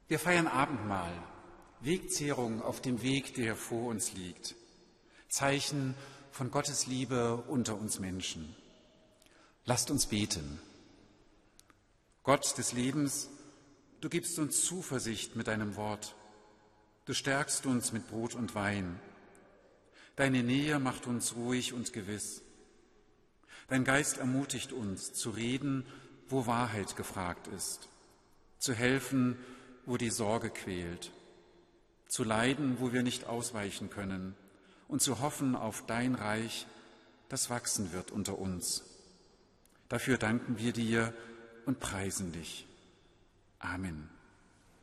Wir feiern Abendmahl, Wegzehrung auf dem Weg, der vor uns liegt, Zeichen von Gottes Liebe unter uns Menschen. Lasst uns beten. Gott des Lebens, du gibst uns Zuversicht mit deinem Wort. Du stärkst uns mit Brot und Wein. Deine Nähe macht uns ruhig und gewiss. Dein Geist ermutigt uns, zu reden, wo Wahrheit gefragt ist, zu helfen, wo die Sorge quält, zu leiden, wo wir nicht ausweichen können und zu hoffen auf dein Reich, das wachsen wird unter uns. Dafür danken wir dir und preisen dich. Amen.